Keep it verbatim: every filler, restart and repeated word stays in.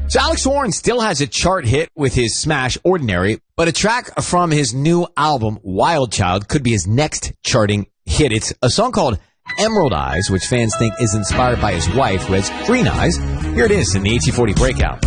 So Alex Warren still has a chart hit with his smash Ordinary, but a track from his new album Wild Child could be his next charting hit. It's a song called Emerald Eyes, which fans think is inspired by his wife, who has green eyes. Here it is in the eighteen forty Breakout.